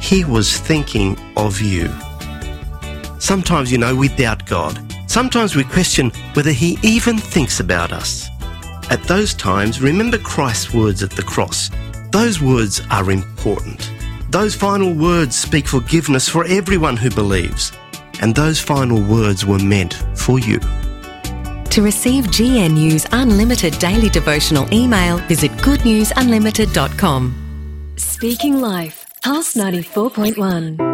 He was thinking of you. Sometimes, we doubt God. Sometimes we question whether He even thinks about us. At those times, remember Christ's words at the cross. Those words are important. Those final words speak forgiveness for everyone who believes. And those final words were meant for you. To receive GNU's unlimited daily devotional email, visit goodnewsunlimited.com. Speaking Life, Pulse 94.1.